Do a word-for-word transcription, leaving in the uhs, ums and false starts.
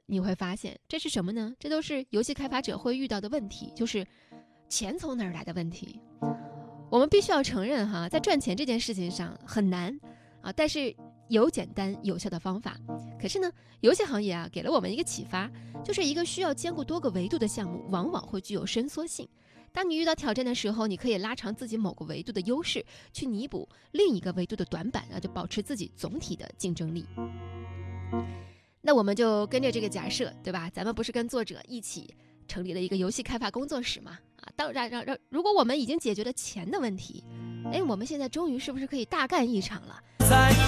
你会发现这是什么呢？这都是游戏开发者会遇到的问题，就是钱从哪儿来的问题。我们必须要承认哈，在赚钱这件事情上很难啊，但是有简单有效的方法。可是呢，游戏行业啊给了我们一个启发，就是一个需要兼顾多个维度的项目，往往会具有伸缩性。当你遇到挑战的时候，你可以拉长自己某个维度的优势，去弥补另一个维度的短板啊，就保持自己总体的竞争力。那我们就跟着这个假设，对吧？咱们不是跟作者一起成立了一个游戏开发工作室嘛？啊，当然，让让，如果我们已经解决了钱的问题，哎，我们现在终于是不是可以大干一场了？